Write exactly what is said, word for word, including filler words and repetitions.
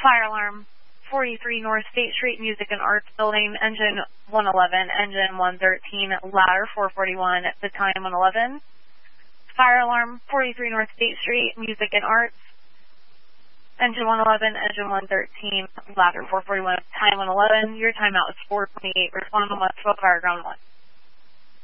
Fire alarm forty-three North State Street, Music and Arts Building, engine one eleven, engine one thirteen, ladder four forty-one, battalion one eleven. Fire alarm forty-three North State Street, Music and Arts, engine one eleven, engine one thirteen, ladder four forty-one, battalion one eleven. Your timeout is four twenty-eight. Respond on West twelve, fire ground one.